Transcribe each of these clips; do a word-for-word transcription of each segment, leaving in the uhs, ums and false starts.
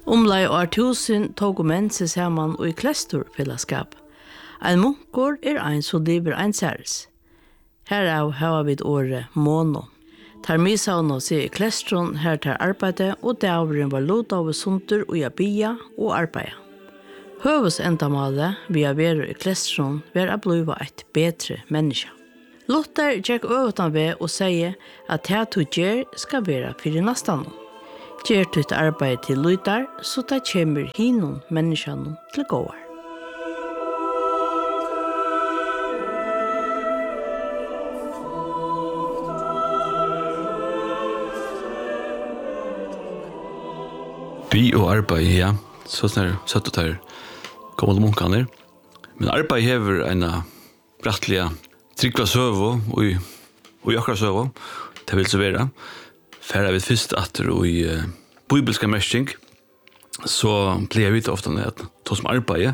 Omlai år tusen tog menn seg saman og i klestorfellesskap. Ein munkor er ein som lever ein særs. Herav hava vi året måno. Tar misavna seg i klestron her tar arbeide, og davren var lota over sunter og jabia og arbeida. Høves endamalet vi har vært i klestron var å bliva et bedre menneske. Luther tjekk øvetan ved og sier at det du gjør skal være fyrir nastan. Gjør du et arbeid til lytar, så det kommer hinon menneskene til gåar. Vi og arbeid, ja, så snar satt og tar gamle munkaner. Men arbeid hever en brattliga tryggva søvo og i akkurat søvo. Det vil så være. Færa vi først atter og i uh, bibelska mersking, så blir vi ofta at ta som arbeid.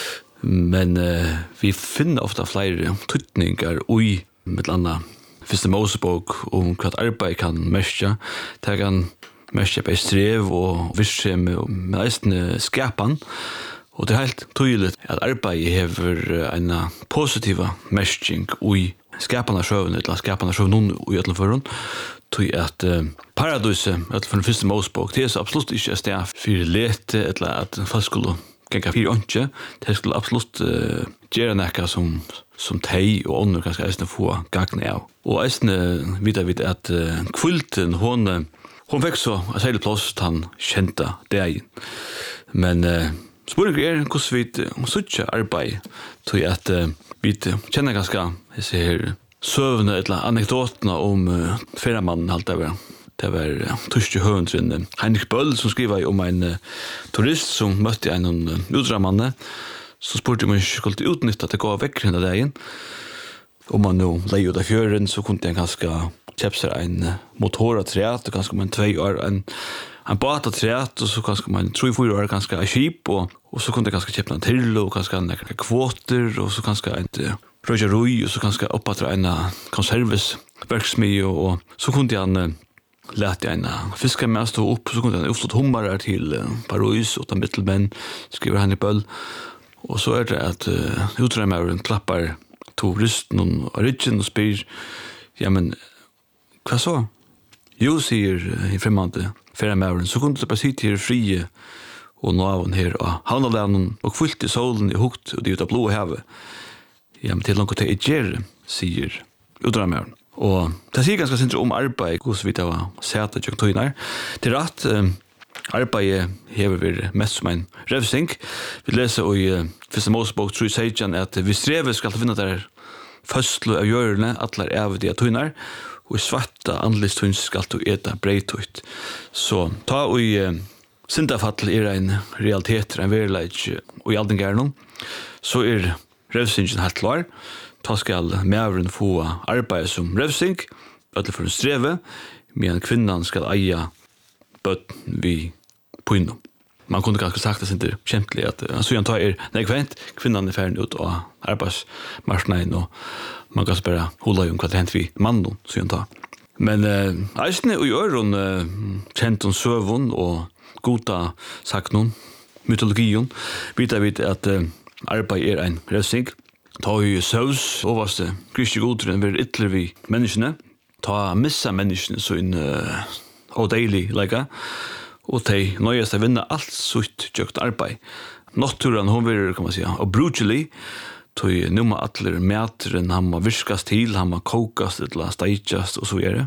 Men uh, vi finner ofta flere tøytningar og i med landa første Mosebok om hva arbeid kan merska. Det kan merska på strev og virksomhet og med eisende skapan. Og det er helt tydelig at arbeidet hever en positiv mersking i skaparna sjøvn, eller skaparna sjøvn i ætlenføren, til at uh, paradiset, for den første Mosebok, det er så absolutt ikke et sted for lete, eller at folk skulle genga fire åndsje, det skulle absolutt uh, gjøre nekka som, som teg og ånder kanskje eisne få gagne av. Og eisne vidar vi at uh, kvulten, hun, hun fikk så en særlig plass til han kjente deg. Men uh, spørsmålet er hvordan vi suttje arbeid til at uh, vi kjenner ganske disse her søvne eller anekdotene om uh, feramannen alt det var. Det var uh, tørste høvendren Heinrich Bøll som skriver om en uh, turist som møtte en uh, udramanne. Så spurte man ikke skulle utnytte at det går vekk henne dagen. Om man nå leier ut av fjøren så kunne han ganske kjøpe seg en uh, motor av treet og ganske man tvei år en en båt av treet, og så kanskje man tror fyra år ganske en skip, og, og så kunne jeg ganske kjøpe en til, og kanskje en kvoter, og så kanskje en røyjarui, og så kanskje oppatre en konservesverksmid, og, og så kunne han lete en fiskemest stå opp, så kunne han oppstått hummer til uh, Paris, og den mittelmenn, skriver han i Bøll, og så er det at uh, utremmeren klappar turisten og rydgen og spyr, ja, men hva så? Jo, sier uh, i fremmande, færa mævren, så kunne det bare sitte her frie og naven her og havnalenen og fullt i solen i hukt og det ut av blå havet. Ja, men til langt til Egere, sier utdrammævren. Og det sier ganske sindre om arbeid, hos vi da var sett og tjøkken tøyner. Til rett, um, arbeidet hever vi mest som en revsing. Vi leser i uh, første Mosebok tre seksten at vi strever skal finne der fødslo av gjørende, atler av de tøyner, og i svarta andlistun skal du eta breitut. Så ta og i uh, syndafall er en realitet, en verleik og i alden gærnum, så er revsingen helt klar. Ta skal mævren få arbeid som revsing, eller for en streve, men kvinnan skal eia bøtten vi poinnom. Man kunne kanskje sagt det ikke kjempelig at uh, så tar er nekvent, kvinnan er ferdig ut av arbeidsmarsnein, og man kan bare holde om hva det hent vi mannen, så tar. Men uh, eisne og gjør hun uh, kjent hun søvun og goda saknon, mytologion, vet jeg vet at uh, arbeid er en revsing. Ta jo søvs, overste kristi godren, vil ytler vi menneskene, ta missa menneskene så inn uh, og deilig leika, og de nøyest å vinne alt sutt tjøkt arbeid. Naturen, hun vil, kan man si, og brutally, tog nu må atler mæteren, han må virskast til, han må kokast, eller steikast, og så videre.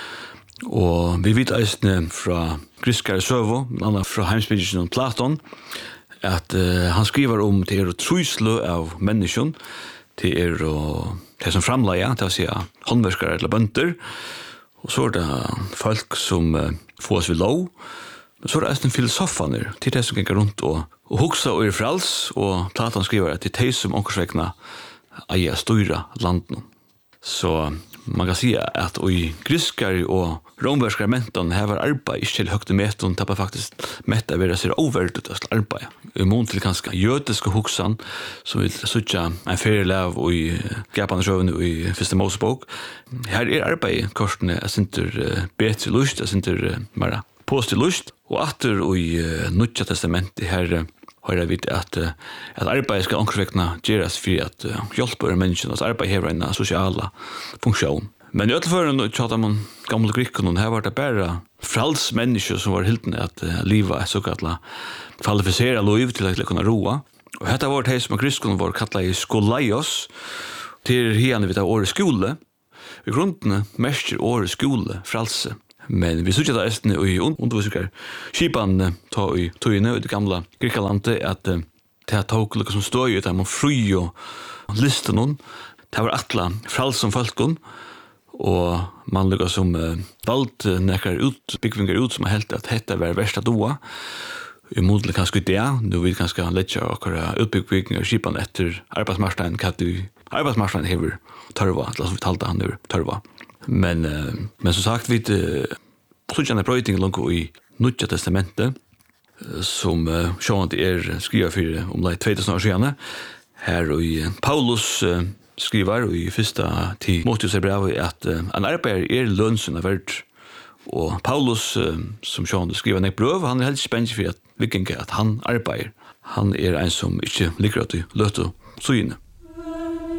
Og vi vet eisne fra Griskare Søvo, annet fra heimsbyggelsen Platon, at uh, han skriver om det er truslo av menneskjon, det er uh, det som framleier, det vil si håndverskere eller bønder, og så er det folk som uh, får oss ved lov, men så er det eisne filosofaner, til det som ganger rundt og, og hoksa og er frals, og Platon skriver at det er de som omkorsvekna eier styra landen. Så man kan si at i griskare og romverskare mentan her var arbeid ikke til høgte meton, det var faktisk metta vera ser overdet til arbeid. I mån til kanskje jødiske hoksan, som vil sutja en ferielev og i Gapane sjøvene og i første Mosebok. Her er arbeid korsene, jeg synes betre lust, jeg synes mer positiv lust, og atter i uh, Nutja testamentet her høyrer vi at, uh, at arbeid skal omkring gjøres for at uh, hjelper menneskene, at arbeid hever en sosiala funksjon. Men i ødelføren tjater man gamle grikkene, her var det bare frals mennesker som var hilden at uh, livet er såkalt kvalifiserer lov til å kunne roa. Og dette var det som grikkene var kallet i skolaios, til henne vidt av årets skole. I grunden mestrer årets skole fralse. Men vi synes at det er i undervisninger skipan ta i togene i det gamle Grikkalandet at det tok noe som stod i det man fri og liste noen. Det var atle frals som folken og man lukket som valgt nekker utbyggvinger ut som har helt at dette var verst av doa. I modell kanskje det, nu vil kanskje lette akkurat utbyggvinger skipan etter arbeidsmarsdagen hva du arbeidsmarsdagen hever tørva, eller som vi talte han hever tørva. Men, uh, men som sagt, vi tror ikke brøyting langt i Nutja testamentet, uh, som uh, sjående er skriver for om det er två år siden. Her og i Paulus uh, skriver i første Timotheus brev at uh, en arbeid er lønnsom av verdt. Og Paulus, uh, som sjående skriver en brev, han er helt spennende for at, at han arbeider. Han er en som ikke ligger til løte og søgene.